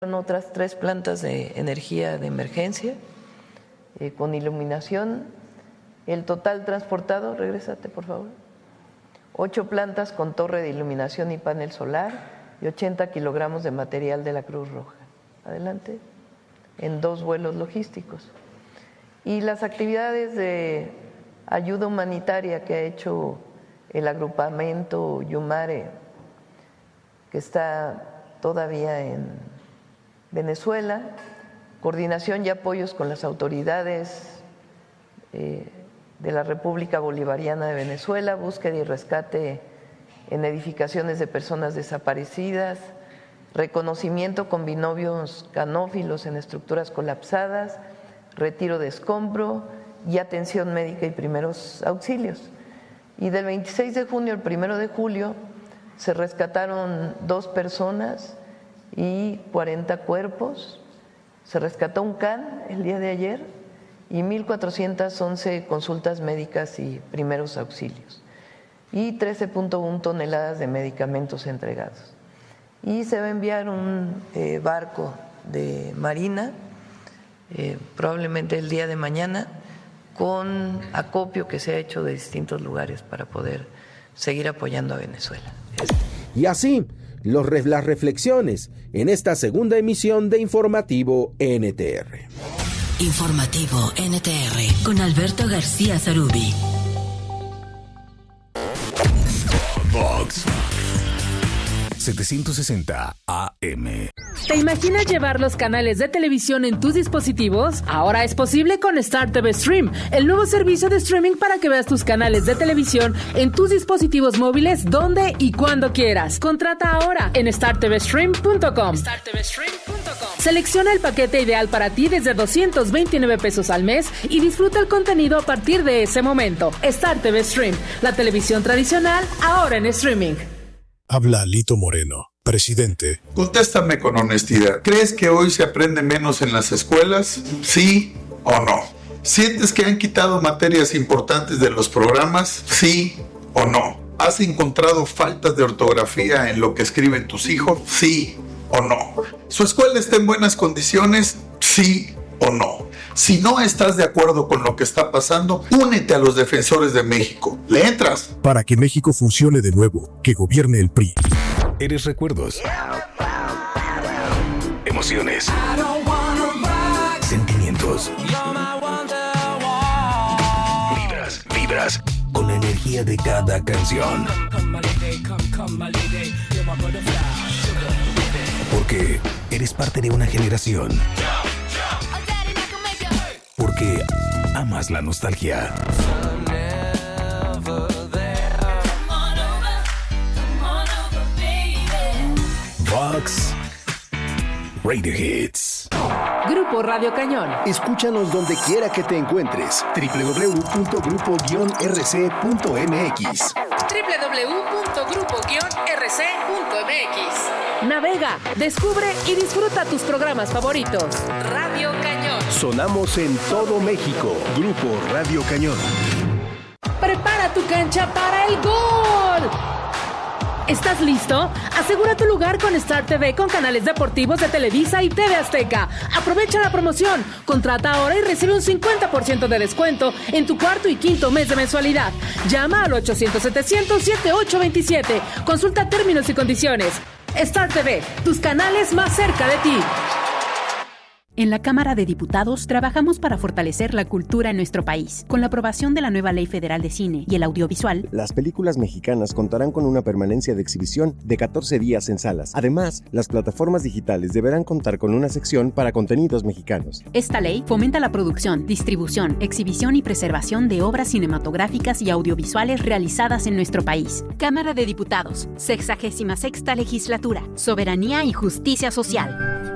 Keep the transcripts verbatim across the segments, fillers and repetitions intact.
Otras tres plantas de energía de emergencia eh, con iluminación. El total transportado, regrésate por favor, ocho plantas con torre de iluminación y panel solar y ochenta kilogramos de material de la Cruz Roja. Adelante, en dos vuelos logísticos. Y las actividades de ayuda humanitaria que ha hecho el agrupamiento Yumare, que está todavía en Venezuela, coordinación y apoyos con las autoridades eh, de la República Bolivariana de Venezuela, búsqueda y rescate en edificaciones de personas desaparecidas, reconocimiento con binomios canófilos en estructuras colapsadas, retiro de escombro y atención médica y primeros auxilios. Y del veintiséis de junio al primero de julio se rescataron dos personas y cuarenta cuerpos, se rescató un can el día de ayer y mil cuatrocientas once consultas médicas y primeros auxilios y trece punto uno toneladas de medicamentos entregados. Y se va a enviar un eh, barco de marina, eh, probablemente el día de mañana, con acopio que se ha hecho de distintos lugares para poder seguir apoyando a Venezuela. Y así, Los, las reflexiones en esta segunda emisión de Informativo N T R. Informativo N T R con Alberto García Zarubi. Vox setecientos sesenta A M. ¿Te imaginas llevar los canales de televisión en tus dispositivos? Ahora es posible con Star T V Stream, el nuevo servicio de streaming para que veas tus canales de televisión en tus dispositivos móviles donde y cuando quieras. Contrata ahora en star t v stream punto com. star t v stream punto com. Selecciona el paquete ideal para ti desde doscientos veintinueve pesos al mes y disfruta el contenido a partir de ese momento. Star T V Stream, la televisión tradicional ahora en streaming. Habla Lito Moreno, presidente. Contéstame con honestidad. ¿Crees que hoy se aprende menos en las escuelas? ¿Sí o no? ¿Sientes que han quitado materias importantes de los programas? ¿Sí o no? ¿Has encontrado faltas de ortografía en lo que escriben tus hijos? ¿Sí o no? ¿Su escuela está en buenas condiciones? ¿Sí o no? Si no estás de acuerdo con lo que está pasando, únete a los defensores de México. ¿Le entras? Para que México funcione de nuevo, que gobierne el P R I. Eres recuerdos, emociones, sentimientos, vibras, vibras con la energía de cada canción. Porque eres parte de una generación. Porque amas la nostalgia. Vox Radio Hits. Grupo Radio Cañón. Escúchanos donde quiera que te encuentres. doble u doble u doble u punto grupo guion r c punto m x. doble u doble u doble u punto grupo guion r c punto m x. Navega, descubre y disfruta tus programas favoritos. Radio Cañón. Sonamos en todo México. Grupo Radio Cañón. Prepara tu cancha para el gol. ¿Estás listo? Asegura tu lugar con Star T V con canales deportivos de Televisa y T V Azteca. Aprovecha la promoción. Contrata ahora y recibe un cincuenta por ciento de descuento en tu cuarto y quinto mes de mensualidad. Llama al ochocientos setecientos setenta y ocho veintisiete. Consulta términos y condiciones. Star T V, tus canales más cerca de ti. En la Cámara de Diputados trabajamos para fortalecer la cultura en nuestro país. Con la aprobación de la nueva Ley Federal de Cine y el Audiovisual, las películas mexicanas contarán con una permanencia de exhibición de catorce días en salas. Además, las plataformas digitales deberán contar con una sección para contenidos mexicanos. Esta ley fomenta la producción, distribución, exhibición y preservación de obras cinematográficas y audiovisuales realizadas en nuestro país. Cámara de Diputados, sexagésima sexta legislatura, soberanía y justicia social.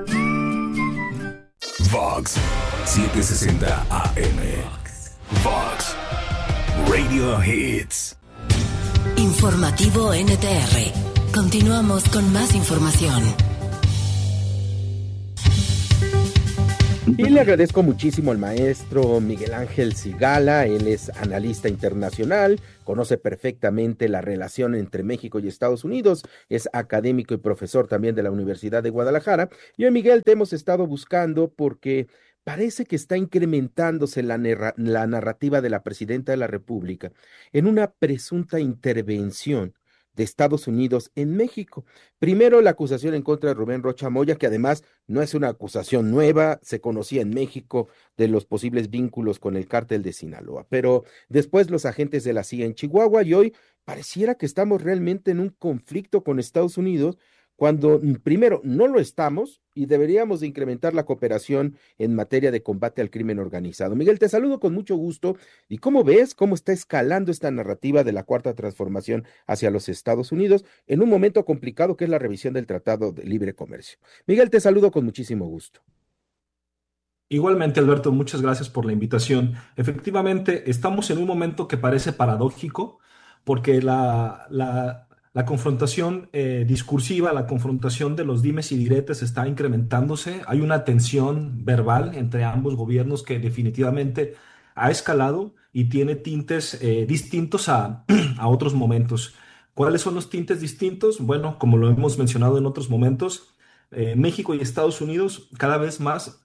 Vox setecientos sesenta A M. Vox Radio Hits. Informativo N T R. Continuamos con más información. Y le agradezco muchísimo al maestro Miguel Ángel Sigala. Él es analista internacional, conoce perfectamente la relación entre México y Estados Unidos, es académico y profesor también de la Universidad de Guadalajara. Y hoy, Miguel, te hemos estado buscando porque parece que está incrementándose la, narra- la narrativa de la presidenta de la República en una presunta intervención de Estados Unidos en México. Primero, la acusación en contra de Rubén Rocha Moya, que además no es una acusación nueva, se conocía en México de los posibles vínculos con el cártel de Sinaloa, pero después los agentes de la C I A en Chihuahua, y hoy pareciera que estamos realmente en un conflicto con Estados Unidos, cuando mm, primero no lo estamos y deberíamos de incrementar la cooperación en materia de combate al crimen organizado. Miguel, te saludo con mucho gusto. ¿Y cómo ves cómo está escalando esta narrativa de la Cuarta Transformación hacia los Estados Unidos en un momento complicado que es la revisión del Tratado de Libre Comercio? Miguel, te saludo con muchísimo gusto. Igualmente, Alberto, muchas gracias por la invitación. Efectivamente, estamos en un momento que parece paradójico porque la, la, la confrontación eh, discursiva, la confrontación de los dimes y diretes está incrementándose. Hay una tensión verbal entre ambos gobiernos que definitivamente ha escalado y tiene tintes eh, distintos a, a otros momentos. ¿Cuáles son los tintes distintos? Bueno, como lo hemos mencionado en otros momentos, eh, México y Estados Unidos cada vez más.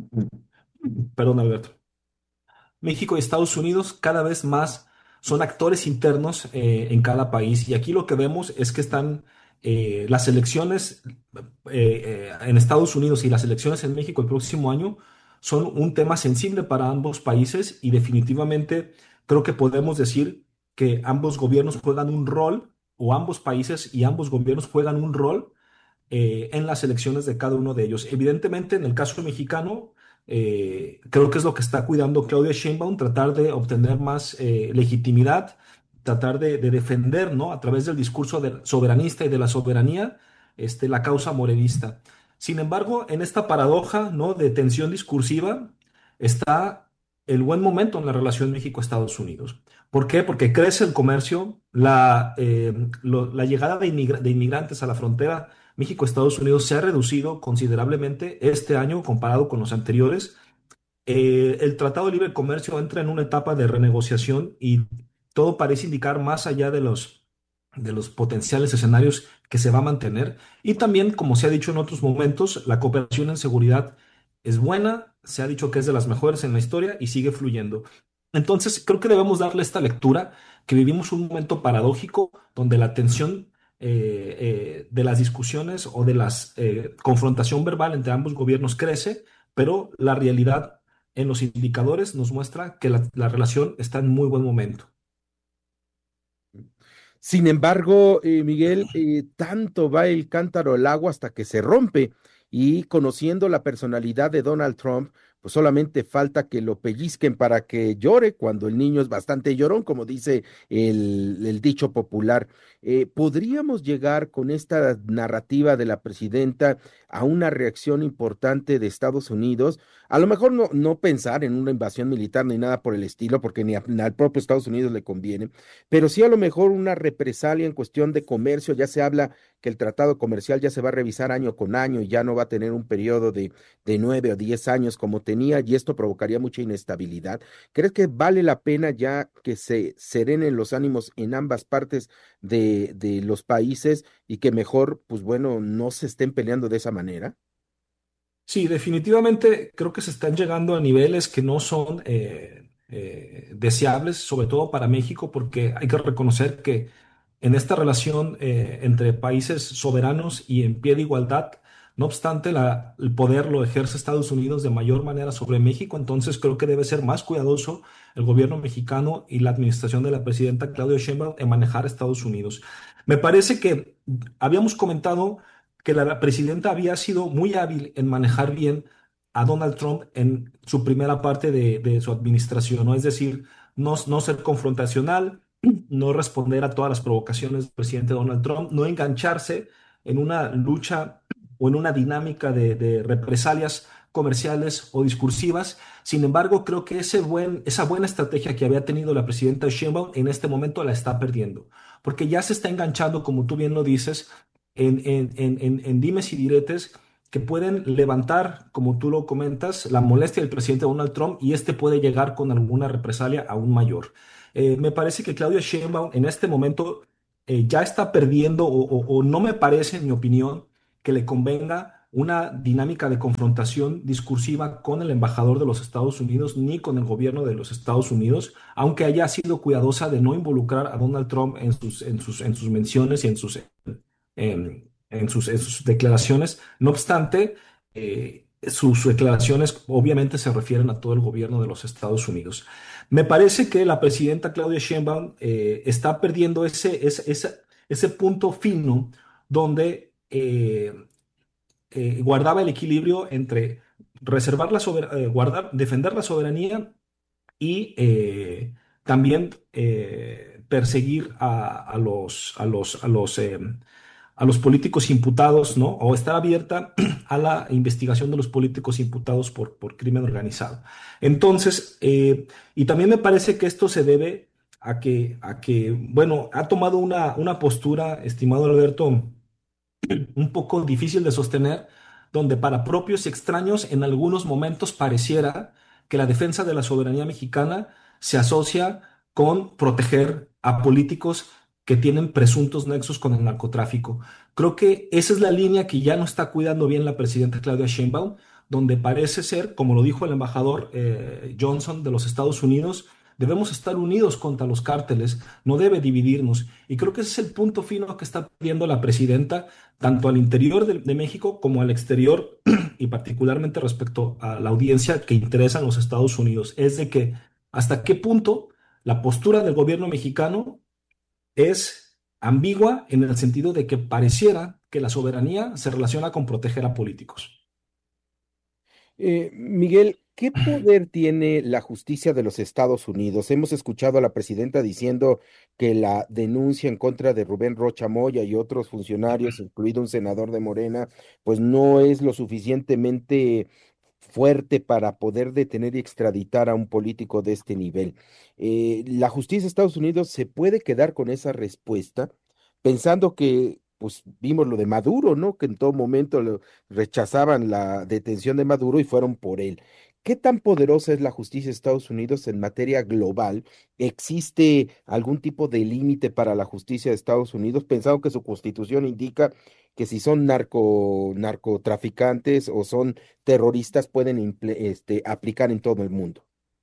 Perdón, Alberto. México y Estados Unidos cada vez más son actores internos eh, en cada país y aquí lo que vemos es que están eh, las elecciones eh, eh, en Estados Unidos y las elecciones en México el próximo año son un tema sensible para ambos países y definitivamente creo que podemos decir que ambos gobiernos juegan un rol o ambos países y ambos gobiernos juegan un rol eh, en las elecciones de cada uno de ellos. Evidentemente, en el caso mexicano, eh, creo que es lo que está cuidando Claudia Sheinbaum, tratar de obtener más eh, legitimidad, tratar de, de defender, ¿no? A través del discurso de- soberanista y de la soberanía, este, la causa morenista. Sin embargo, en esta paradoja, ¿no? De tensión discursiva está el buen momento en la relación México-Estados Unidos. ¿Por qué? Porque crece el comercio, la, eh, lo- la llegada de, inmigra- de inmigrantes a la frontera México-Estados Unidos se ha reducido considerablemente este año comparado con los anteriores. Eh, el Tratado de Libre Comercio entra en una etapa de renegociación y todo parece indicar más allá de los, de los potenciales escenarios que se va a mantener. Y también, como se ha dicho en otros momentos, la cooperación en seguridad es buena, se ha dicho que es de las mejores en la historia y sigue fluyendo. Entonces, creo que debemos darle esta lectura, que vivimos un momento paradójico donde la tensión eh, eh, de las discusiones o de la confrontación verbal entre ambos gobiernos crece, pero la realidad en los indicadores nos muestra que la, la relación está en muy buen momento. Sin embargo, eh, Miguel, eh, tanto va el cántaro al agua hasta que se rompe. Y conociendo la personalidad de Donald Trump, pues solamente falta que lo pellizquen para que llore cuando el niño es bastante llorón, como dice el, el dicho popular. Eh, ¿podríamos llegar con esta narrativa de la presidenta a una reacción importante de Estados Unidos? A lo mejor no, no pensar en una invasión militar ni nada por el estilo, porque ni, a- ni al propio Estados Unidos le conviene, pero sí a lo mejor una represalia en cuestión de comercio. Ya se habla que el tratado comercial ya se va a revisar año con año y ya no va a tener un periodo de, de nueve o diez años como tenía, y esto provocaría mucha inestabilidad. ¿Crees que vale la pena ya que se serenen los ánimos en ambas partes de, de los países y que mejor, pues bueno, no se estén peleando de esa manera? Sí, definitivamente creo que se están llegando a niveles que no son eh, eh, deseables, sobre todo para México, porque hay que reconocer que en esta relación eh, entre países soberanos y en pie de igualdad, no obstante, la- el poder lo ejerce Estados Unidos de mayor manera sobre México, entonces creo que debe ser más cuidadoso el gobierno mexicano y la administración de la presidenta Claudia Sheinbaum en manejar a Estados Unidos. Me parece que habíamos comentado que la presidenta había sido muy hábil en manejar bien a Donald Trump en su primera parte de, de su administración, ¿no? Es decir, no, no ser confrontacional, no responder a todas las provocaciones del presidente Donald Trump, no engancharse en una lucha o en una dinámica de, de represalias comerciales o discursivas. Sin embargo, creo que ese buen, esa buena estrategia que había tenido la presidenta Sheinbaum en este momento la está perdiendo, porque ya se está enganchando, como tú bien lo dices, en, en, en, en, en dimes y diretes que pueden levantar, como tú lo comentas, la molestia del presidente Donald Trump y este puede llegar con alguna represalia aún mayor. Eh, me parece que Claudia Sheinbaum en este momento eh, ya está perdiendo o, o- o no me parece, en mi opinión, que le convenga una dinámica de confrontación discursiva con el embajador de los Estados Unidos ni con el gobierno de los Estados Unidos, aunque haya sido cuidadosa de no involucrar a Donald Trump en sus, en sus, en sus menciones y en sus, en, en sus, en sus declaraciones. No obstante, eh, sus declaraciones obviamente se refieren a todo el gobierno de los Estados Unidos. Me parece que la presidenta Claudia Sheinbaum eh, está perdiendo ese, ese, ese, ese punto fino donde eh, eh, guardaba el equilibrio entre reservar la sober- eh, guardar, defender la soberanía y eh, también eh, perseguir a, a los, a los, a los, eh, a los políticos imputados, ¿no? O estar abierta a la investigación de los políticos imputados por, por crimen organizado. Entonces, eh, y también me parece que esto se debe a que, a que bueno, ha tomado una, una postura, estimado Alberto, un poco difícil de sostener, donde para propios y extraños en algunos momentos pareciera que la defensa de la soberanía mexicana se asocia con proteger a políticos que tienen presuntos nexos con el narcotráfico. Creo que esa es la línea que ya no está cuidando bien la presidenta Claudia Sheinbaum, donde parece ser, como lo dijo el embajador eh, Johnson de los Estados Unidos, debemos estar unidos contra los cárteles, no debe dividirnos. Y creo que ese es el punto fino que está viendo la presidenta, tanto al interior de, de México como al exterior, y particularmente respecto a la audiencia que interesa en los Estados Unidos. Es de que hasta qué punto la postura del gobierno mexicano es ambigua en el sentido de que pareciera que la soberanía se relaciona con proteger a políticos. Eh, Miguel, ¿qué poder tiene la justicia de los Estados Unidos? Hemos escuchado a la presidenta diciendo que la denuncia en contra de Rubén Rocha Moya y otros funcionarios, incluido un senador de Morena, pues no es lo suficientemente fuerte para poder detener y extraditar a un político de este nivel. Eh, la justicia de Estados Unidos se puede quedar con esa respuesta, pensando que, pues vimos lo de Maduro, ¿no? Que en todo momento lo- rechazaban la detención de Maduro y fueron por él. ¿Qué tan poderosa es la justicia de Estados Unidos en materia global? ¿Existe algún tipo de límite para la justicia de Estados Unidos, pensando que su constitución indica que si son narco, narcotraficantes o son terroristas pueden imple- este, aplicar en todo el mundo?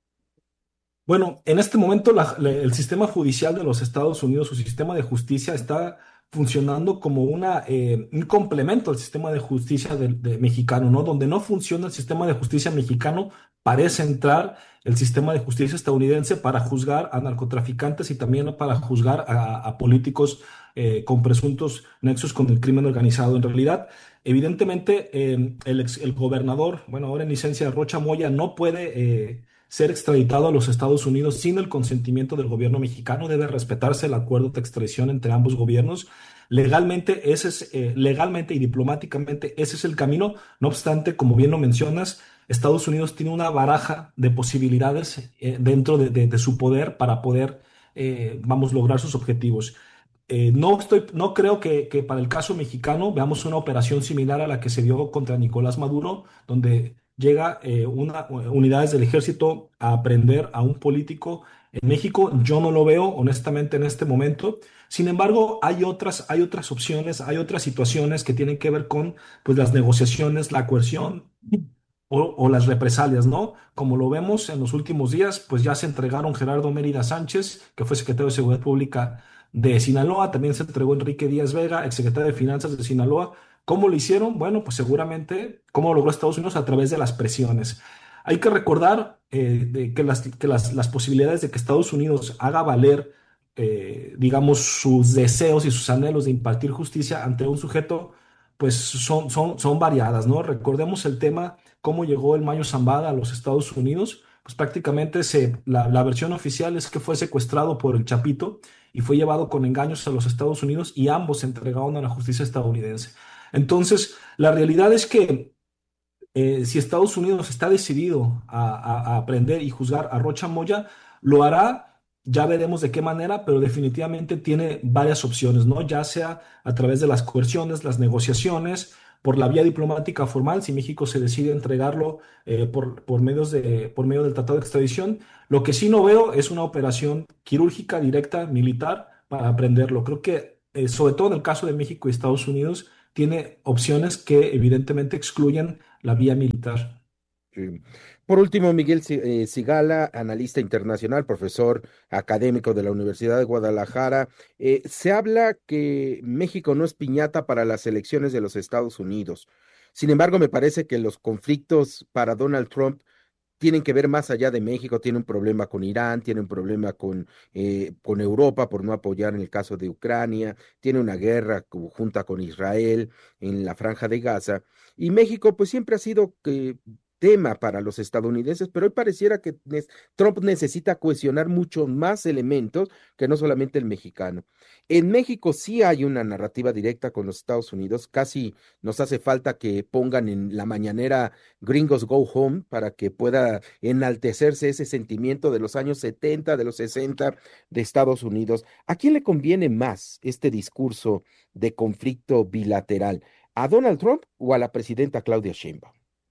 Bueno, en este momento la- la- el sistema judicial de los Estados Unidos, su sistema de justicia, está funcionando como una, eh, un complemento al sistema de justicia de- de mexicano, ¿no? Donde no funciona el sistema de justicia mexicano, parece entrar el sistema de justicia estadounidense para juzgar a narcotraficantes y también para juzgar a, a políticos eh, con presuntos nexos con el crimen organizado. En realidad, evidentemente, eh, el, ex- el gobernador, bueno, ahora en licencia, Rocha Moya, no puede eh, ser extraditado a los Estados Unidos sin el consentimiento del gobierno mexicano. Debe respetarse el acuerdo de extradición entre ambos gobiernos. Legalmente, ese es, eh, legalmente y diplomáticamente, ese es el camino. No obstante, como bien lo mencionas, Estados Unidos tiene una baraja de posibilidades eh, dentro de, de- de su poder para poder, eh, vamos, lograr sus objetivos. Eh, no estoy, no creo que, que para el caso mexicano veamos una operación similar a la que se dio contra Nicolás Maduro, donde llega eh, una, unidades del ejército a aprender a un político en México. Yo no lo veo, honestamente, en este momento. Sin embargo, hay otras, hay otras opciones, hay otras situaciones que tienen que ver con pues, las negociaciones, la coerción o, o las represalias, ¿no? Como lo vemos en los últimos días, pues ya se entregaron Gerardo Mérida Sánchez, que fue secretario de Seguridad Pública de Sinaloa, también se entregó Enrique Díaz Vega, exsecretario de Finanzas de Sinaloa. ¿Cómo lo hicieron? Bueno, pues seguramente, ¿cómo lo logró Estados Unidos? A través de las presiones. Hay que recordar eh, de que, las, que las, las posibilidades de que Estados Unidos haga valer, eh, digamos, sus deseos y sus anhelos de impartir justicia ante un sujeto, pues son, son, son variadas, ¿no? Recordemos el tema, cómo llegó el Mayo Zambada a los Estados Unidos. Pues prácticamente se, la, la versión oficial es que fue secuestrado por el Chapito y fue llevado con engaños a los Estados Unidos y ambos se entregaron a la justicia estadounidense. Entonces, la realidad es que eh, si Estados Unidos está decidido a, a- a aprender y juzgar a Rocha Moya, lo hará, ya veremos de qué manera, pero definitivamente tiene varias opciones, ¿no? Ya sea a través de las coerciones, las negociaciones, por la vía diplomática formal, si México se decide entregarlo eh, por, por, medios de, por medio del tratado de extradición. Lo que sí no veo es una operación quirúrgica directa, militar, para aprenderlo. Creo que, eh, sobre todo en el caso de México y Estados Unidos, tiene opciones que evidentemente excluyen la vía militar. Sí. Por último, Miguel Zigala, analista internacional, profesor académico de la Universidad de Guadalajara. Eh, se habla que México no es piñata para las elecciones de los Estados Unidos. Sin embargo, me parece que los conflictos para Donald Trump tienen que ver más allá de México. Tiene un problema con Irán, tiene un problema con, eh, con Europa por no apoyar en el caso de Ucrania, tiene una guerra junta con Israel en la Franja de Gaza, y México pues siempre ha sido eh, tema para los estadounidenses, pero hoy pareciera que Trump necesita cohesionar muchos más elementos que no solamente el mexicano. En México sí hay una narrativa directa con los Estados Unidos, casi nos hace falta que pongan en la mañanera Gringos Go Home para que pueda enaltecerse ese sentimiento de los años setenta, de los sesenta de Estados Unidos. ¿A quién le conviene más este discurso de conflicto bilateral? ¿A Donald Trump o a la presidenta Claudia Sheinbaum?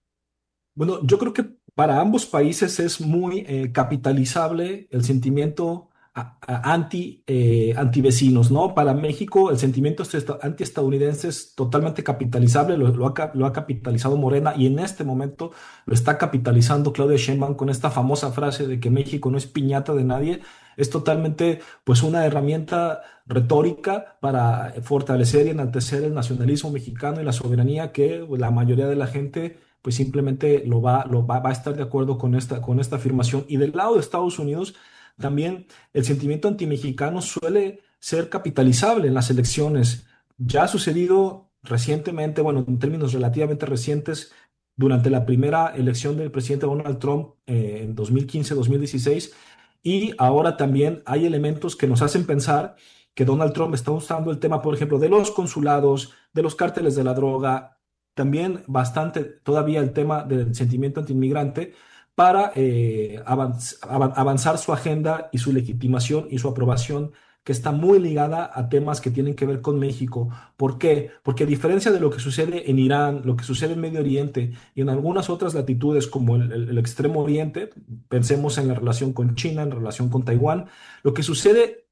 Bueno, yo creo que para ambos países es muy eh, capitalizable el sentimiento a, a anti, eh, antivecinos, ¿no? Para México el sentimiento antiestadounidense es totalmente capitalizable, lo, lo, ha, lo ha capitalizado Morena, y en este momento lo está capitalizando Claudia Sheinbaum con esta famosa frase de que México no es piñata de nadie. Es totalmente pues una herramienta retórica para fortalecer y enaltecer el nacionalismo mexicano y la soberanía que la mayoría de la gente pues simplemente lo va, lo va, va a estar de acuerdo con esta, con esta afirmación. Y del lado de Estados Unidos, también el sentimiento antimexicano suele ser capitalizable en las elecciones. Ya ha sucedido recientemente, bueno, en términos relativamente recientes, durante la primera elección del presidente Donald Trump eh, en dos mil quince dos mil dieciséis, y ahora también hay elementos que nos hacen pensar que Donald Trump está usando el tema, por ejemplo, de los consulados, de los cárteles de la droga, también bastante todavía el tema del sentimiento antiinmigrante para eh, avanz, avanzar su agenda y su legitimación y su aprobación, que está muy ligada a temas que tienen que ver con México. ¿Por qué? Porque a diferencia de lo que sucede en Irán, lo que sucede en Medio Oriente y en algunas otras latitudes como el, el, el Extremo Oriente, pensemos en la relación con China, en relación con Taiwán, lo que sucede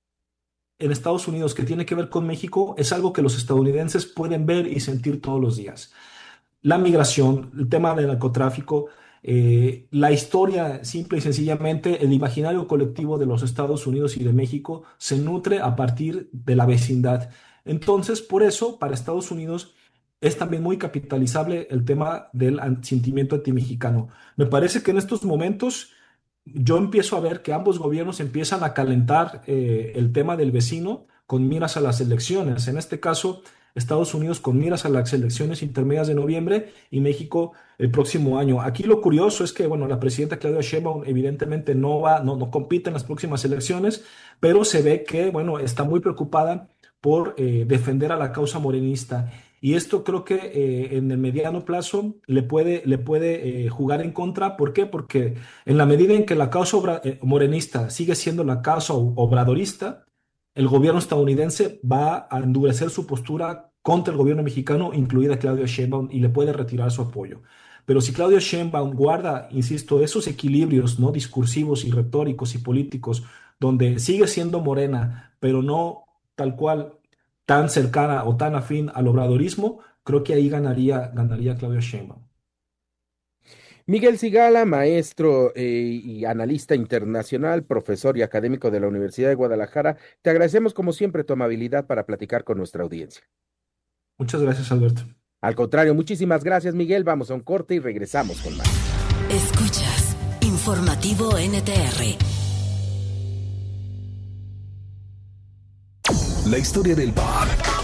en Estados Unidos que tiene que ver con México es algo que los estadounidenses pueden ver y sentir todos los días. La migración, el tema del narcotráfico, eh, la historia, simple y sencillamente, el imaginario colectivo de los Estados Unidos y de México se nutre a partir de la vecindad. Entonces, por eso, para Estados Unidos es también muy capitalizable el tema del sentimiento antimexicano. Me parece que en estos momentos yo empiezo a ver que ambos gobiernos empiezan a calentar eh, el tema del vecino con miras a las elecciones. En este caso, Estados Unidos con miras a las elecciones intermedias de noviembre y México el próximo año. Aquí lo curioso es que, bueno, la presidenta Claudia Sheinbaum evidentemente no va, no, no compite en las próximas elecciones, pero se ve que, bueno, está muy preocupada por eh, defender a la causa morenista. Y esto creo que eh, en el mediano plazo le puede, le puede eh, jugar en contra. ¿Por qué? Porque en la medida en que la causa obra, eh, morenista sigue siendo la causa obradorista, el gobierno estadounidense va a endurecer su postura contra el gobierno mexicano, incluida Claudia Sheinbaum, y le puede retirar su apoyo. Pero si Claudia Sheinbaum guarda, insisto, esos equilibrios no discursivos y retóricos y políticos, donde sigue siendo morena, pero no tal cual tan cercana o tan afín al obradorismo, creo que ahí ganaría, ganaría Claudia Sheinbaum. Miguel Zigala, maestro eh, y analista internacional, profesor y académico de la Universidad de Guadalajara, te agradecemos como siempre tu amabilidad para platicar con nuestra audiencia. Muchas gracias, Alberto. Al contrario, muchísimas gracias, Miguel. Vamos a un corte y regresamos con más. Escuchas Informativo N T R. La historia del pop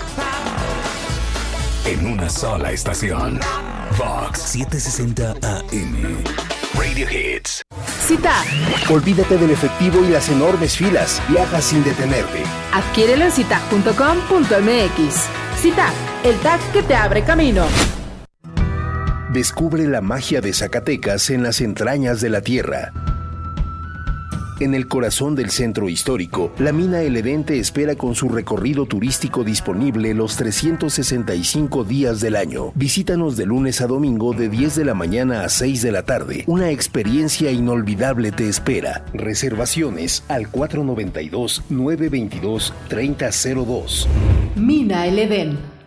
en una sola estación. Vox setecientos sesenta A M. Radio Hits. Cita. Olvídate del efectivo y las enormes filas. Viaja sin detenerte. Adquiérelo en cita punto com punto m x. Cita, el tag que te abre camino. Descubre la magia de Zacatecas en las entrañas de la tierra. En el corazón del centro histórico, la mina El Edén te espera con su recorrido turístico disponible los trescientos sesenta y cinco días del año. Visítanos de lunes a domingo de diez de la mañana a seis de la tarde. Una experiencia inolvidable te espera. Reservaciones al cuatro noventa y dos, nueve veintidós, treinta cero dos. Mina El Edén.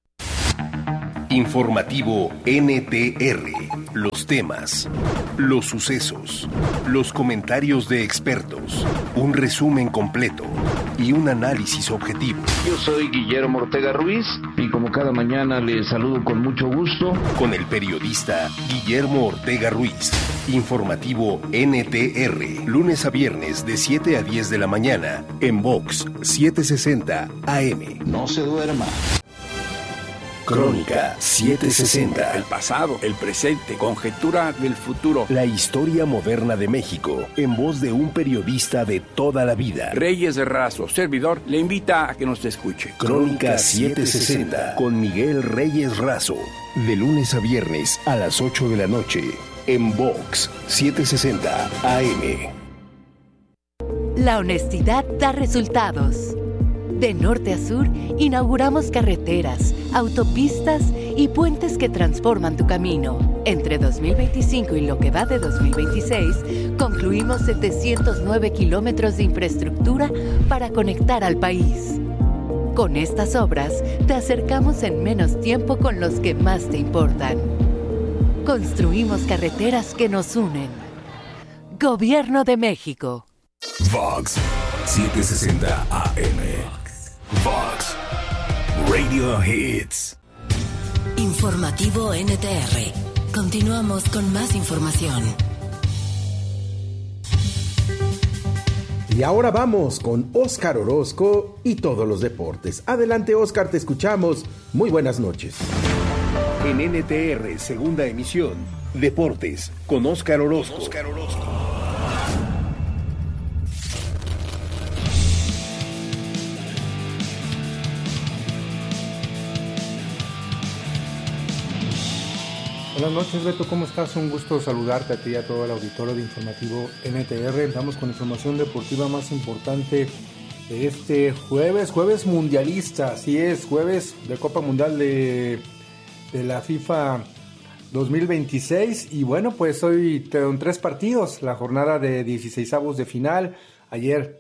Informativo N T R. Los temas, los sucesos, los comentarios de expertos, un resumen completo y un análisis objetivo. Yo soy Guillermo Ortega Ruiz y como cada mañana les saludo con mucho gusto. Con el periodista Guillermo Ortega Ruiz. Informativo N T R. Lunes a viernes de siete a diez de la mañana en Vox setecientos sesenta A M. No se duerma. Crónica setecientos sesenta. El pasado, el presente, conjetura del futuro. La historia moderna de México, en voz de un periodista de toda la vida. Reyes Razo, servidor, le invita a que nos escuche. Crónica setecientos sesenta, con Miguel Reyes Razo. De lunes a viernes a las ocho de la noche, en Vox setecientos sesenta A M. La honestidad da resultados. De norte a sur, inauguramos carreteras, autopistas y puentes que transforman tu camino. Entre dos mil veinticinco y lo que va de dos mil veintiséis, concluimos setecientos nueve kilómetros de infraestructura para conectar al país. Con estas obras, te acercamos en menos tiempo con los que más te importan. Construimos carreteras que nos unen. Gobierno de México. Vox setecientos sesenta A M. Vox Radio Hits. Informativo N T R. Continuamos con más información. Y ahora vamos con Óscar Orozco y todos los deportes. Adelante, Óscar, te escuchamos. Muy buenas noches. En N T R, segunda emisión, Deportes, con Óscar Orozco. Óscar Orozco. Buenas noches, Beto, ¿cómo estás? Un gusto saludarte a ti y a todo el auditorio de Informativo N T R. Empezamos con la información deportiva más importante de este jueves, jueves mundialista, así es, jueves de Copa Mundial de, de la FIFA dos mil veintiséis. Y bueno, pues hoy en tres partidos, la jornada de dieciseisavos de final. Ayer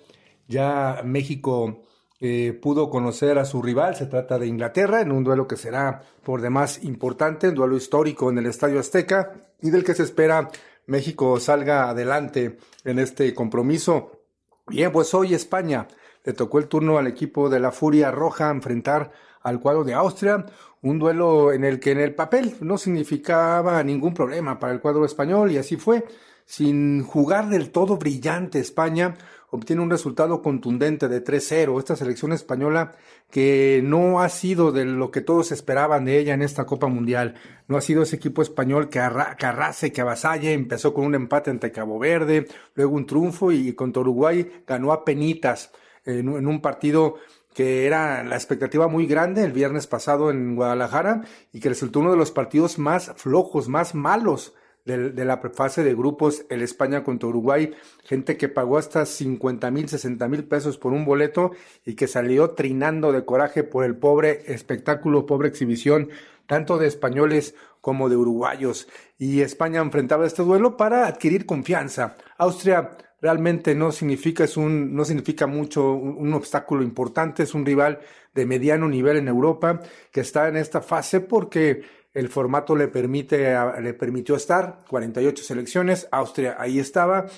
ya México Eh, pudo conocer a su rival, se trata de Inglaterra, en un duelo que será por demás importante, un duelo histórico en el Estadio Azteca y del que se espera México salga adelante en este compromiso. Bien, pues hoy España le tocó el turno al equipo de la Furia Roja enfrentar al cuadro de Austria, un duelo en el que en el papel no significaba ningún problema para el cuadro español y así fue. Sin jugar del todo brillante, España obtiene un resultado contundente de tres cero. Esta selección española que no ha sido de lo que todos esperaban de ella en esta Copa Mundial. No ha sido ese equipo español que, arra- que arrase, que avasalle. Empezó con un empate ante Cabo Verde, luego un triunfo y contra Uruguay ganó a penitas en, en un partido que era la expectativa muy grande el viernes pasado en Guadalajara y que resultó uno de los partidos más flojos, más malos de, de la fase de grupos, el España contra Uruguay, gente que pagó hasta cincuenta mil, sesenta mil pesos por un boleto y que salió trinando de coraje por el pobre espectáculo, pobre exhibición, tanto de españoles como de uruguayos. Y España enfrentaba este duelo para adquirir confianza. Austria realmente no significa, es un, no significa mucho, un, un obstáculo importante, es un rival de mediano nivel en Europa que está en esta fase porque el formato le permite, le permitió estar, cuarenta y ocho selecciones, Austria ahí estaba,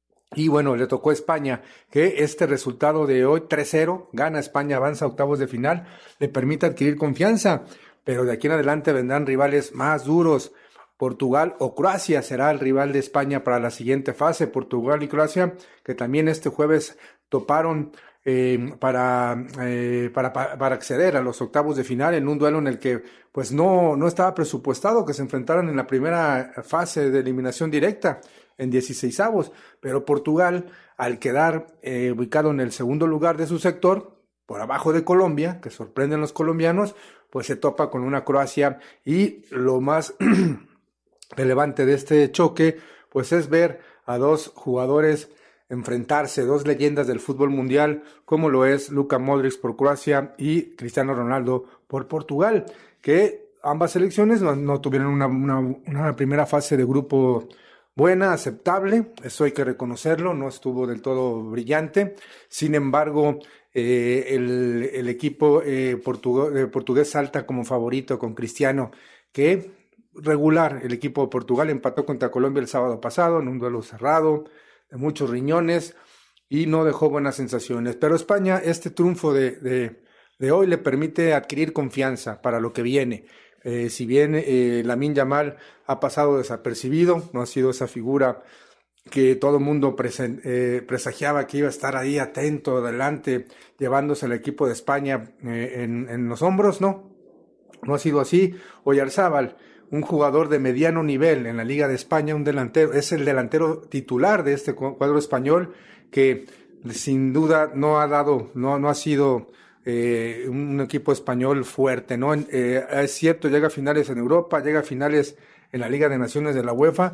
y bueno, le tocó a España, que este resultado de hoy, tres cero, gana España, avanza a octavos de final, le permite adquirir confianza, pero de aquí en adelante vendrán rivales más duros. Portugal o Croacia será el rival de España para la siguiente fase, Portugal y Croacia, que también este jueves toparon Eh, para, eh, para, para acceder a los octavos de final en un duelo en el que pues no, no estaba presupuestado que se enfrentaran en la primera fase de eliminación directa en dieciseisavos, pero Portugal al quedar eh, ubicado en el segundo lugar de su sector, por abajo de Colombia, que sorprenden los colombianos, pues se topa con una Croacia y lo más relevante de este choque pues es ver a dos jugadores enfrentarse dos leyendas del fútbol mundial, como lo es Luka Modric por Croacia y Cristiano Ronaldo por Portugal, que ambas selecciones no, no tuvieron una, una, una primera fase de grupo buena, aceptable, eso hay que reconocerlo, no estuvo del todo brillante. Sin embargo, eh, el, el equipo eh, portugués, eh, portugués salta como favorito con Cristiano, que regular, el equipo de Portugal empató contra Colombia el sábado pasado en un duelo cerrado, de muchos riñones, y no dejó buenas sensaciones. Pero España, este triunfo de, de, de hoy le permite adquirir confianza para lo que viene. Eh, si bien eh, Lamine Yamal ha pasado desapercibido, no ha sido esa figura que todo el mundo presen, eh, presagiaba que iba a estar ahí atento, adelante, llevándose al equipo de España eh, en, en los hombros, no, no ha sido así. Oyarzábal, un jugador de mediano nivel en la Liga de España, un delantero, es el delantero titular de este cuadro español, que sin duda no ha dado, no, no ha sido Eh, un equipo español fuerte, ¿no? Eh, es cierto, llega a finales en Europa, llega a finales en la Liga de Naciones de la UEFA,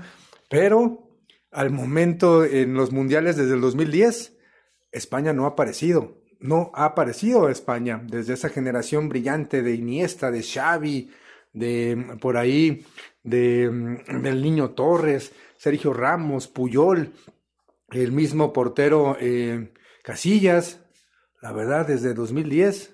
pero al momento en los mundiales desde el dos mil diez, España no ha aparecido, no ha aparecido España, desde esa generación brillante de Iniesta, de Xavi, de por ahí, de, del Niño Torres, Sergio Ramos, Puyol, el mismo portero eh, Casillas. La verdad, desde dos mil diez,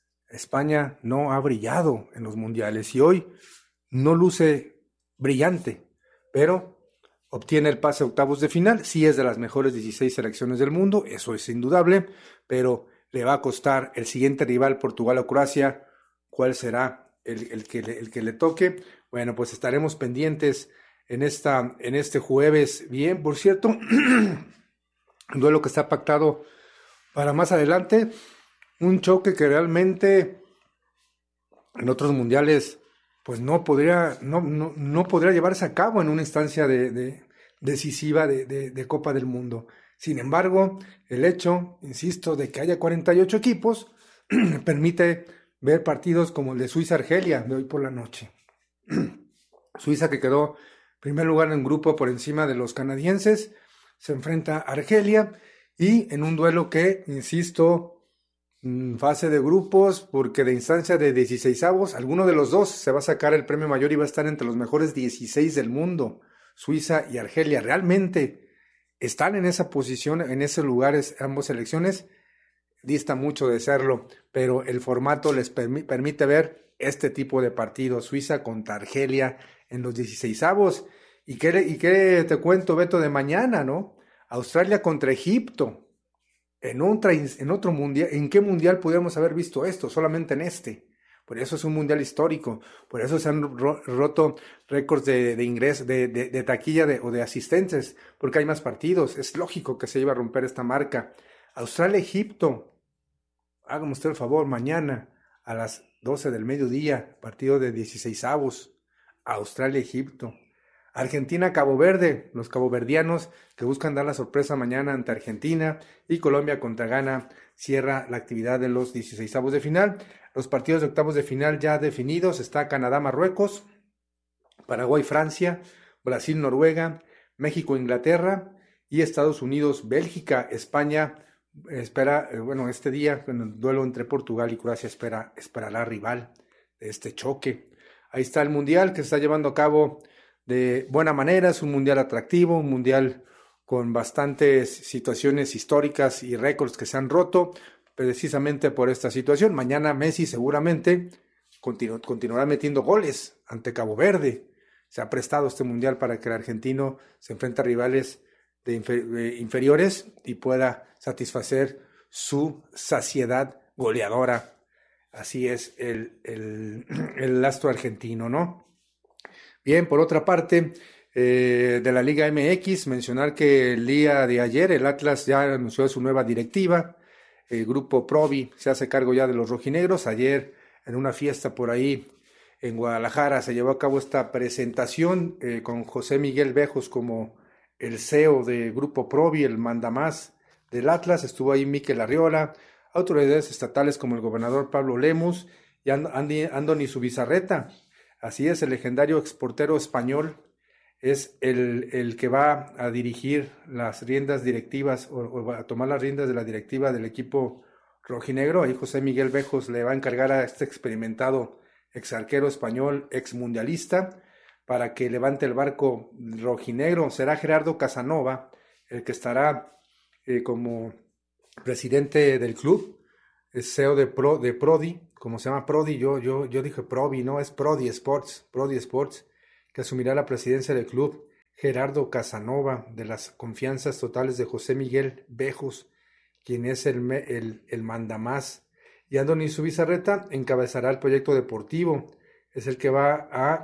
España no ha brillado en los mundiales y hoy no luce brillante, pero obtiene el pase a octavos de final. Sí es de las mejores dieciséis selecciones del mundo, eso es indudable, pero le va a costar el siguiente rival, Portugal o Croacia. ¿Cuál será el, el, que, le, el que le toque? Bueno, pues estaremos pendientes en, esta, en este jueves. Bien, por cierto, un duelo que está pactado para más adelante, un choque que realmente en otros mundiales pues no podría, no, no, no podría llevarse a cabo en una instancia de, de, decisiva de, de, de Copa del Mundo. Sin embargo, el hecho, insisto, de que haya cuarenta y ocho equipos permite ver partidos como el de Suiza-Argelia de hoy por la noche. Suiza, que quedó en primer lugar en grupo por encima de los canadienses, se enfrenta a Argelia. Y en un duelo que, insisto, fase de grupos, porque de instancia de dieciseisavos, alguno de los dos se va a sacar el premio mayor y va a estar entre los mejores dieciséis del mundo. Suiza y Argelia realmente están en esa posición, en esos lugares, ambas selecciones, dista mucho de serlo, pero el formato les permi- permite ver este tipo de partidos, Suiza contra Argelia en los dieciseisavos. ¿Y qué, y qué te cuento, Beto, de mañana, no? Australia contra Egipto, en, otra, en otro mundial. ¿En qué mundial podríamos haber visto esto? Solamente en este. Por eso es un mundial histórico, por eso se han ro- roto récords de, de ingreso, de, de, de taquilla de, o de asistentes, porque hay más partidos. Es lógico que se iba a romper esta marca. Australia-Egipto, hágame usted el favor, mañana a las doce del mediodía, partido de dieciseisavos, Australia-Egipto. Argentina-Cabo Verde, los caboverdianos que buscan dar la sorpresa mañana ante Argentina, y Colombia contra Ghana cierra la actividad de los dieciseisavos de final. Los partidos de octavos de final ya definidos: está Canadá-Marruecos, Paraguay-Francia, Brasil-Noruega, México-Inglaterra y Estados Unidos-Bélgica. España espera, eh, bueno, este día, en el duelo entre Portugal y Croacia, espera, espera la rival de este choque. Ahí está el mundial que se está llevando a cabo de buena manera. Es un mundial atractivo, un mundial con bastantes situaciones históricas y récords que se han roto precisamente por esta situación. Mañana Messi seguramente continu- continuará metiendo goles ante Cabo Verde. Se ha prestado este mundial para que el argentino se enfrente a rivales de infer- de inferiores y pueda satisfacer su saciedad goleadora. Así es el, el, el astro argentino, ¿no? Bien, por otra parte, eh, de la Liga M X, mencionar que el día de ayer el Atlas ya anunció su nueva directiva. El grupo Provi se hace cargo ya de los rojinegros. Ayer, en una fiesta por ahí en Guadalajara, se llevó a cabo esta presentación eh, con José Miguel Bejos como el C E O de Grupo Provi, el mandamás del Atlas. Estuvo ahí Mikel Arriola, autoridades estatales como el gobernador Pablo Lemus y And- Andy, Andoni Zubizarreta. Así es, el legendario exportero español es el, el que va a dirigir las riendas directivas o, o va a tomar las riendas de la directiva del equipo rojinegro. Ahí José Miguel Bejos le va a encargar a este experimentado ex arquero español, ex mundialista, para que levante el barco rojinegro. Será Gerardo Casanova el que estará eh, como presidente del club, es C E O de, Pro, de Prodi, como se llama Prodi, yo, yo, yo dije Provi, no, es Prodi Sports, Prodi Sports, que asumirá la presidencia del club. Gerardo Casanova, de las confianzas totales de José Miguel Bejos, quien es el, el, el mandamás. Y Andoni Zubizarreta encabezará el proyecto deportivo, es el que va a,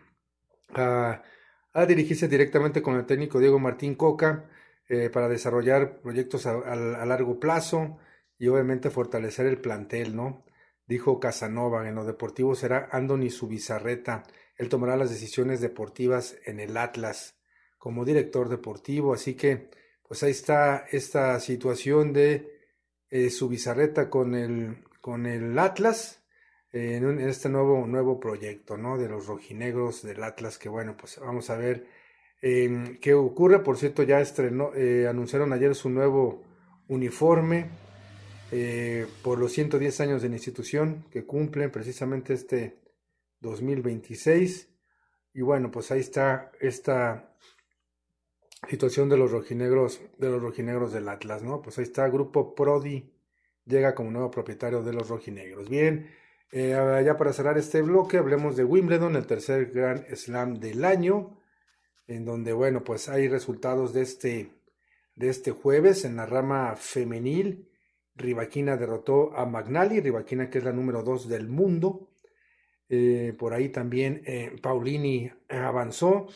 a, a dirigirse directamente con el técnico Diego Martín Coca eh, para desarrollar proyectos a, a, a largo plazo y obviamente fortalecer el plantel, ¿no? Dijo Casanova, en lo deportivo será Andoni Zubizarreta, él tomará las decisiones deportivas en el Atlas como director deportivo, así que pues ahí está esta situación de eh, Zubizarreta con el, con el Atlas, eh, en, un, en este nuevo, nuevo proyecto, ¿no? De los rojinegros del Atlas, que bueno, pues vamos a ver eh, qué ocurre. Por cierto, ya estrenó, eh, anunciaron ayer su nuevo uniforme eh, por los ciento diez años de la institución que cumplen precisamente este dos mil veintiséis, y bueno, pues ahí está esta situación de los rojinegros, de los rojinegros del Atlas, ¿no? Pues ahí está, Grupo Prodi llega como nuevo propietario de los rojinegros. Bien, eh, ya para cerrar este bloque, hablemos de Wimbledon, el tercer Grand Slam del año, en donde, bueno, pues hay resultados de este, de este jueves. En la rama femenil, Rybakina derrotó a Magnali, Rybakina que es la número dos del mundo. Eh, por ahí también eh, Paulini avanzó,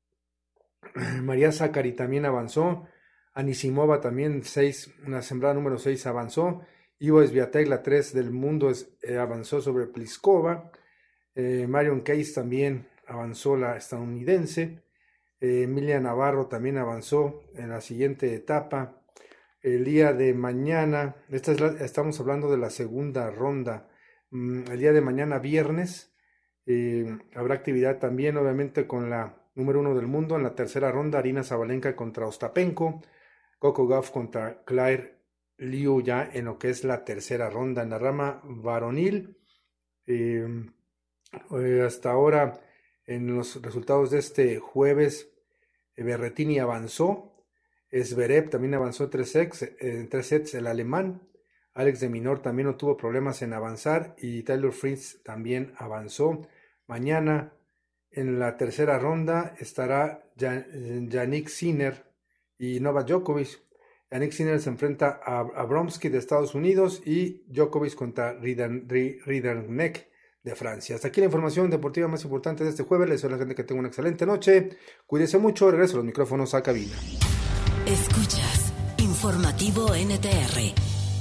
María Sakkari también avanzó, Anisimova también seis, una sembrada número seis avanzó, Ivo Swiatek, la tres del mundo, es, eh, avanzó sobre Pliskova, eh, Marion Case también avanzó, la estadounidense, eh, Emilia Navarro también avanzó en la siguiente etapa. El día de mañana, esta es la, estamos hablando de la segunda ronda. El día de mañana, viernes, eh, habrá actividad también, obviamente, con la número uno del mundo. En la tercera ronda, Arina Sabalenka contra Ostapenko, Coco Gauff contra Claire Liu, ya en lo que es la tercera ronda. En la rama varonil, eh, eh, hasta ahora, en los resultados de este jueves, eh, Berrettini avanzó, Zverev también avanzó en tres sets, en tres sets el alemán. Alex de Minaur también no tuvo problemas en avanzar y Taylor Fritz también avanzó. Mañana en la tercera ronda estará Jannik Sinner y Novak Djokovic. Jannik Sinner se enfrenta a Abromsky de Estados Unidos y Djokovic contra Ridderneck de Francia. Hasta aquí la información deportiva más importante de este jueves. Les deseo a la gente que tenga una excelente noche. Cuídese mucho. Regreso a los micrófonos a cabina. Escuchas Informativo N T R.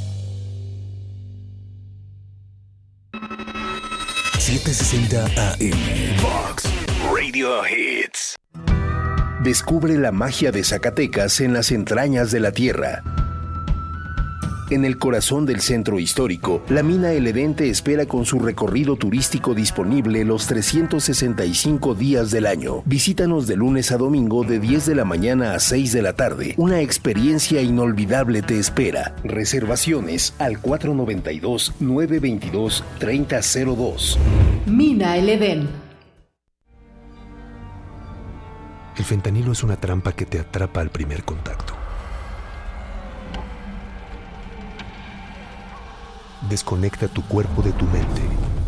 setecientos sesenta A M Vox Radio Hits. Descubre la magia de Zacatecas en las entrañas de la tierra. En el corazón del centro histórico, la mina El Edén te espera con su recorrido turístico disponible los trescientos sesenta y cinco días del año. Visítanos de lunes a domingo de diez de la mañana a seis de la tarde. Una experiencia inolvidable te espera. Reservaciones al cuatro nueve dos, nueve dos dos, tres cero cero dos. Mina El Edén. El fentanilo es una trampa que te atrapa al primer contacto. Desconecta tu cuerpo de tu mente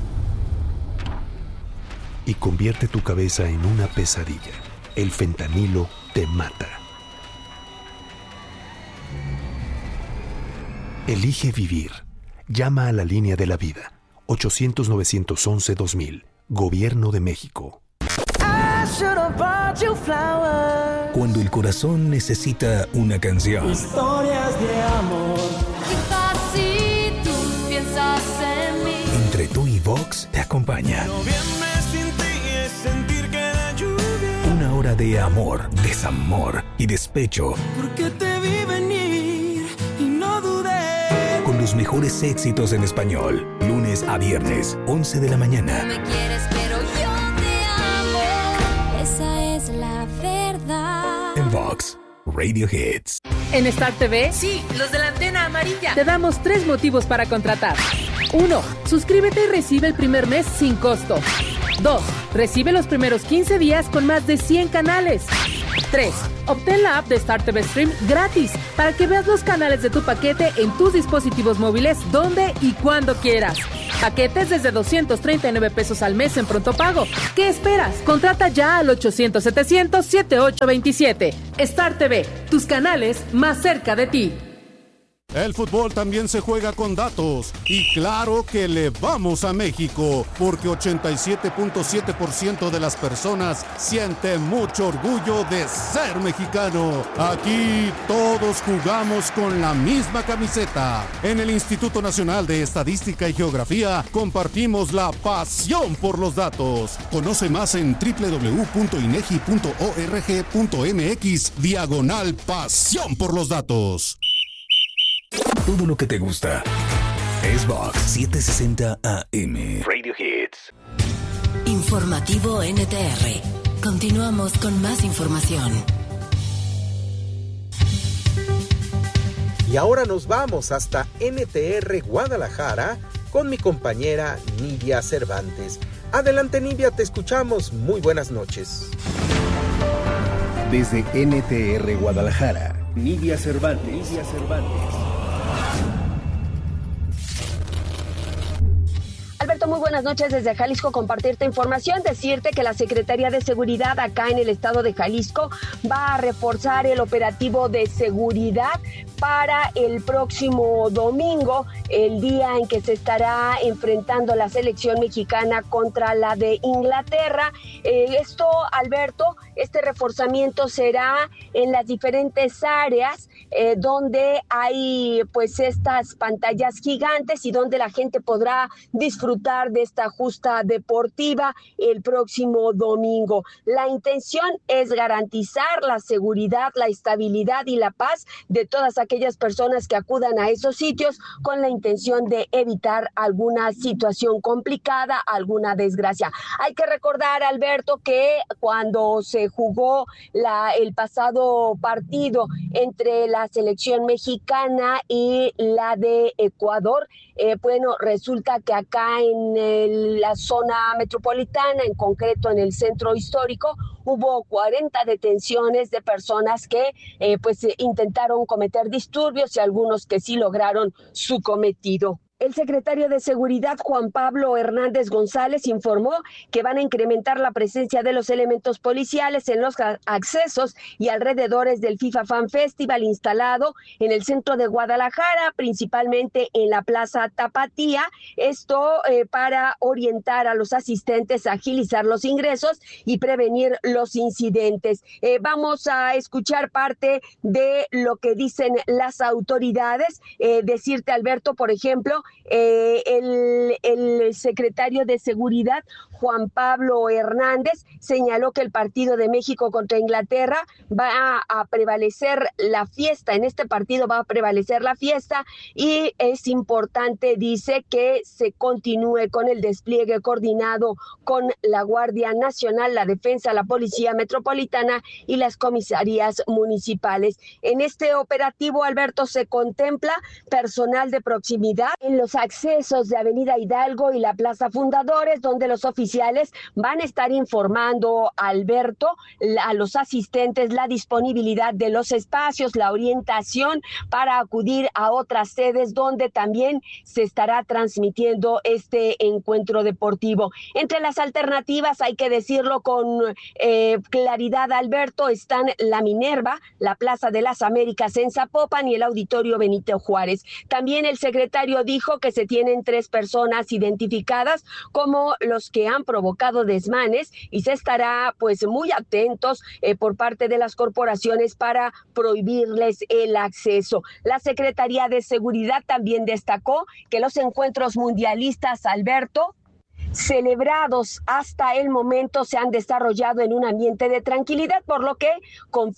y convierte tu cabeza en una pesadilla. El fentanilo te mata. Elige vivir. Llama a la línea de la vida. ochocientos, novecientos once, dos mil. Gobierno de México. Cuando el corazón necesita una canción. Historias de amor. Entre tú y Vox te acompaña. Una hora de amor, desamor y despecho. Porque te vi venir y no dudé. Con los mejores éxitos en español. Lunes a viernes, once de la mañana. Me quieres, pero yo te amo. Esa es la Vox Radio Hits. En Star T V, Sí, los de la antena amarilla. te damos tres motivos para contratar. Uno, suscríbete y recibe el primer mes sin costo. Dos, recibe los primeros quince días con más de cien canales. Tres, obtén la app de Star T V Stream gratis para que veas los canales de tu paquete en tus dispositivos móviles donde y cuando quieras. Paquetes desde doscientos treinta y nueve pesos al mes en pronto pago. ¿Qué esperas? Contrata ya al ochocientos setecientos setenta y ocho veintisiete. Star T V, tus canales más cerca de ti. El fútbol también se juega con datos y claro que le vamos a México porque ochenta y siete punto siete por ciento de las personas siente mucho orgullo de ser mexicano. Aquí todos jugamos con la misma camiseta. En el Instituto Nacional de Estadística y Geografía compartimos la pasión por los datos. Conoce más en doble u doble u doble u punto inegi punto org punto mx diagonal pasión por los datos. Todo lo que te gusta es Vox setecientos sesenta A M. Radio Hits. Informativo N T R. Continuamos con más información. Y ahora nos vamos hasta N T R Guadalajara con mi compañera Nidia Cervantes. Adelante, Nidia, te escuchamos. Muy buenas noches. Desde N T R Guadalajara, Nidia Cervantes. Nidia Cervantes. Alberto, muy buenas noches desde Jalisco. Compartirte información, decirte que la Secretaría de Seguridad acá en el estado de Jalisco va a reforzar el operativo de seguridad para el próximo domingo, el día en que se estará enfrentando la selección mexicana contra la de Inglaterra. Eh, esto, Alberto, este reforzamiento será en las diferentes áreas eh, donde hay pues estas pantallas gigantes y donde la gente podrá disfrutar de esta justa deportiva el próximo domingo. La intención es garantizar la seguridad, la estabilidad y la paz de todas aquellas personas que acudan a esos sitios con la intención de evitar alguna situación complicada, alguna desgracia. Hay que recordar, Alberto, que cuando se jugó la, el pasado partido entre la selección mexicana y la de Ecuador, eh, bueno, resulta que acá en el, la zona metropolitana, en concreto en el centro histórico, hubo cuarenta detenciones de personas que eh, pues intentaron cometer disturbios y algunos que sí lograron su cometido. El secretario de Seguridad, Juan Pablo Hernández González, informó que van a incrementar la presencia de los elementos policiales en los accesos y alrededores del FIFA Fan Festival instalado en el centro de Guadalajara, principalmente en la Plaza Tapatía. Esto eh, para orientar a los asistentes a agilizar los ingresos y prevenir los incidentes. Eh, vamos a escuchar parte de lo que dicen las autoridades. Eh, decirte, Alberto, por ejemplo, Eh, el, el secretario de Seguridad, Juan Pablo Hernández, señaló que el partido de México contra Inglaterra va a, a prevalecer la fiesta. En este partido va a prevalecer la fiesta y es importante, dice, que se continúe con el despliegue coordinado con la Guardia Nacional, la Defensa, la Policía Metropolitana y las comisarías municipales. En este operativo, Alberto, se contempla personal de proximidad en los accesos de Avenida Hidalgo y la Plaza Fundadores, donde los oficiales van a estar informando, Alberto, a los asistentes la disponibilidad de los espacios, la orientación para acudir a otras sedes donde también se estará transmitiendo este encuentro deportivo. Entre las alternativas, hay que decirlo con eh, claridad, Alberto, están la Minerva, la Plaza de las Américas en Zapopan y el Auditorio Benito Juárez. También el secretario dijo que se tienen tres personas identificadas como los que han provocado desmanes y se estará pues muy atentos eh, por parte de las corporaciones para prohibirles el acceso. La Secretaría de Seguridad también destacó que los encuentros mundialistas, Alberto, celebrados hasta el momento se han desarrollado en un ambiente de tranquilidad, por lo que confió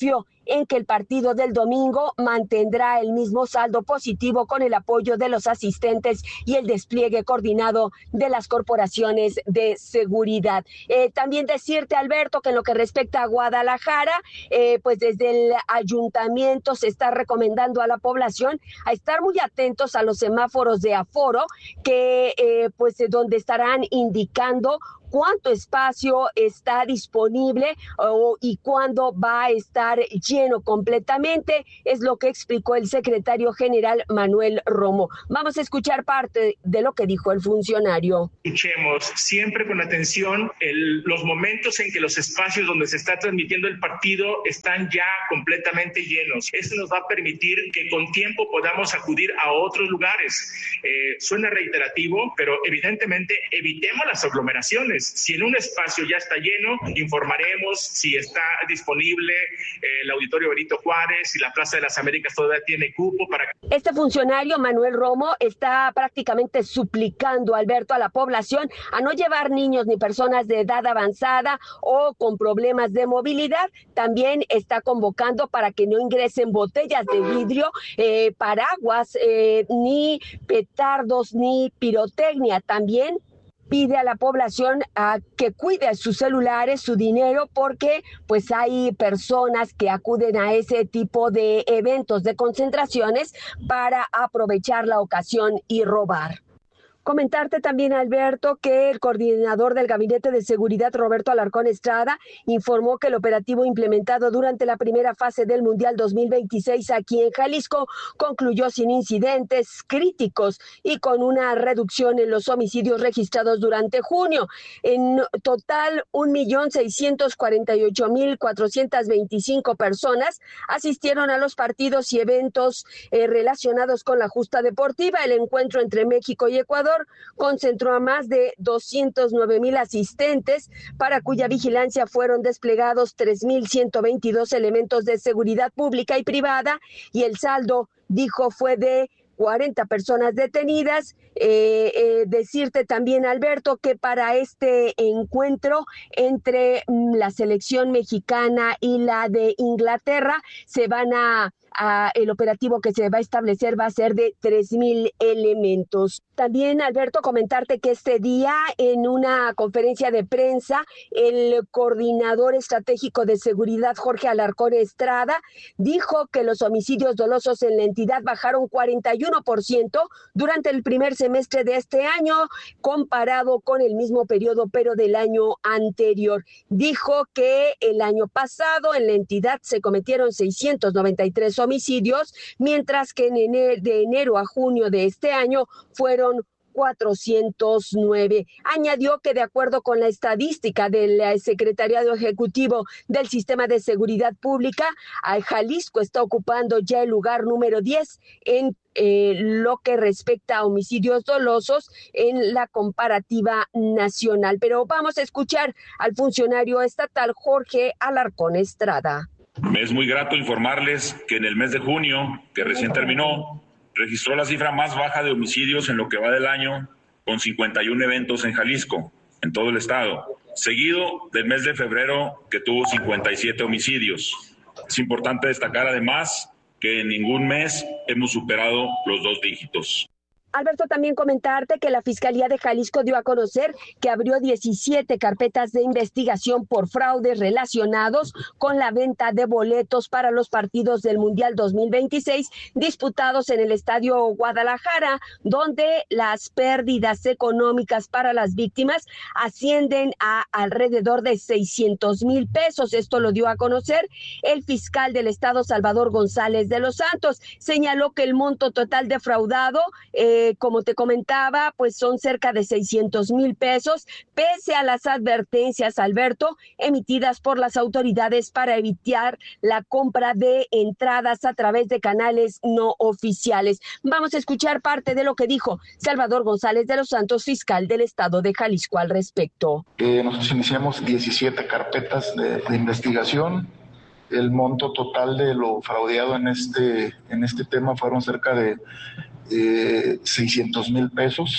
en que el partido del domingo mantendrá el mismo saldo positivo con el apoyo de los asistentes y el despliegue coordinado de las corporaciones de seguridad. Eh, también decirte, Alberto, que en lo que respecta a Guadalajara, eh, pues desde el ayuntamiento se está recomendando a la población a estar muy atentos a los semáforos de aforo, que eh, pues donde estarán indicando cuánto espacio está disponible oh, y cuándo va a estar lleno completamente, es lo que explicó el secretario general Manuel Romo. Vamos a escuchar parte de lo que dijo el funcionario. Escuchemos siempre con atención el, los momentos en que los espacios donde se está transmitiendo el partido están ya completamente llenos. Eso nos va a permitir que con tiempo podamos acudir a otros lugares. Eh, suena reiterativo, pero evidentemente evitemos las aglomeraciones. Si en un espacio ya está lleno, informaremos si está disponible eh, el Auditorio Benito Juárez, si la Plaza de las Américas todavía tiene cupo para... Este funcionario, Manuel Romo, está prácticamente suplicando, Alberto, a la población a no llevar niños ni personas de edad avanzada o con problemas de movilidad. También está convocando para que no ingresen botellas de vidrio, eh, paraguas, eh, ni petardos, ni pirotecnia. También pide a la población a que cuide sus celulares, su dinero, porque pues hay personas que acuden a ese tipo de eventos, de concentraciones, para aprovechar la ocasión y robar. Comentarte también, Alberto, que el coordinador del Gabinete de Seguridad, Roberto Alarcón Estrada, informó que el operativo implementado durante la primera fase del Mundial dos mil veintiséis aquí en Jalisco concluyó sin incidentes críticos y con una reducción en los homicidios registrados durante junio. En total, un millón seiscientos cuarenta y ocho mil cuatrocientas veinticinco personas asistieron a los partidos y eventos eh, relacionados con la justa deportiva. El encuentro entre México y Ecuador concentró a más de doscientos nueve mil asistentes, para cuya vigilancia fueron desplegados tres mil ciento veintidós elementos de seguridad pública y privada, y el saldo, dijo, fue de cuarenta personas detenidas. Eh, eh, decirte también, Alberto, que para este encuentro entre mm, la selección mexicana y la de Inglaterra se van a Uh, el operativo que se va a establecer va a ser de tres mil elementos. También, Alberto, comentarte que este día, en una conferencia de prensa, el coordinador estratégico de seguridad, Jorge Alarcón Estrada, dijo que los homicidios dolosos en la entidad bajaron cuarenta y uno por ciento durante el primer semestre de este año, comparado con el mismo periodo, pero del año anterior. Dijo que el año pasado en la entidad se cometieron seiscientos noventa y tres homicidios, mientras que en enero, de enero a junio de este año fueron cuatrocientos nueve. Añadió que de acuerdo con la estadística del Secretariado Ejecutivo del Sistema de Seguridad Pública, Jalisco está ocupando ya el lugar número diez en eh, lo que respecta a homicidios dolosos en la comparativa nacional. Pero vamos a escuchar al funcionario estatal Jorge Alarcón Estrada. Me es muy grato informarles que en el mes de junio, que recién terminó, registró la cifra más baja de homicidios en lo que va del año, con cincuenta y uno eventos en Jalisco, en todo el estado, seguido del mes de febrero, que tuvo cincuenta y siete homicidios. Es importante destacar además que en ningún mes hemos superado los dos dígitos. Alberto, también comentarte que la Fiscalía de Jalisco dio a conocer que abrió diecisiete carpetas de investigación por fraudes relacionados con la venta de boletos para los partidos del Mundial dos mil veintiséis disputados en el Estadio Guadalajara, donde las pérdidas económicas para las víctimas ascienden a alrededor de seiscientos mil pesos. Esto lo dio a conocer el fiscal del Estado, Salvador González de los Santos. Señaló que el monto total defraudado, eh, como te comentaba, pues son cerca de seiscientos mil pesos, pese a las advertencias, Alberto, emitidas por las autoridades para evitar la compra de entradas a través de canales no oficiales. Vamos a escuchar parte de lo que dijo Salvador González de los Santos, fiscal del Estado de Jalisco, al respecto. Eh, nosotros iniciamos diecisiete carpetas de, de investigación. El monto total de lo fraudeado en este, en este tema fueron cerca de Eh, seiscientos mil pesos.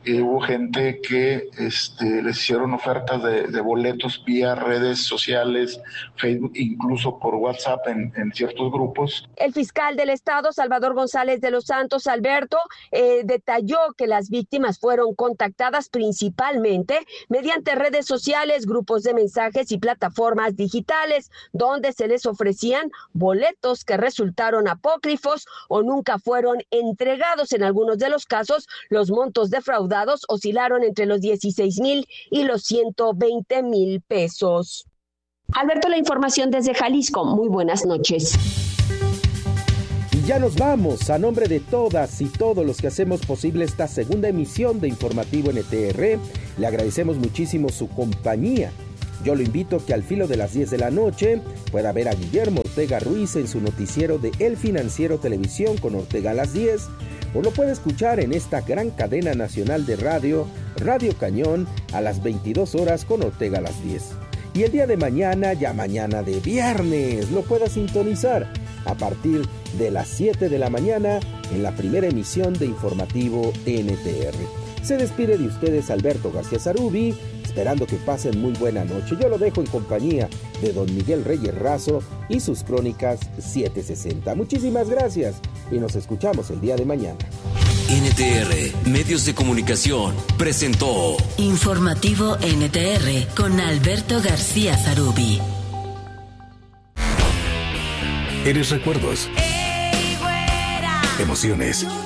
Eh, hubo gente que este, les hicieron ofertas de, de boletos vía redes sociales, Facebook, incluso por WhatsApp en, en ciertos grupos. El fiscal del estado, Salvador González de los Santos, Alberto, eh, detalló que las víctimas fueron contactadas principalmente mediante redes sociales, grupos de mensajes y plataformas digitales, donde se les ofrecían boletos que resultaron apócrifos o nunca fueron entregados. En algunos de los casos, los montos defraudados oscilaron entre los dieciséis mil y los ciento veinte mil pesos. Alberto, la información desde Jalisco. Muy buenas noches. Y ya nos vamos. A nombre de todas y todos los que hacemos posible esta segunda emisión de Informativo N T R, le agradecemos muchísimo su compañía. Yo lo invito a que al filo de las diez de la noche pueda ver a Guillermo Ortega Ruiz en su noticiero de El Financiero Televisión con Ortega a las diez, o lo puede escuchar en esta gran cadena nacional de radio, Radio Cañón, a las veintidós horas con Ortega a las diez. Y el día de mañana, ya mañana de viernes, lo pueda sintonizar a partir de las siete de la mañana en la primera emisión de Informativo N T R. Se despide de ustedes Alberto García Zarubi, esperando que pasen muy buena noche. Yo lo dejo en compañía de don Miguel Reyes Razo y sus crónicas siete sesenta. Muchísimas gracias y nos escuchamos el día de mañana. N T R, Medios de Comunicación, presentó Informativo N T R con Alberto García Zarubi. Eres recuerdos, emociones,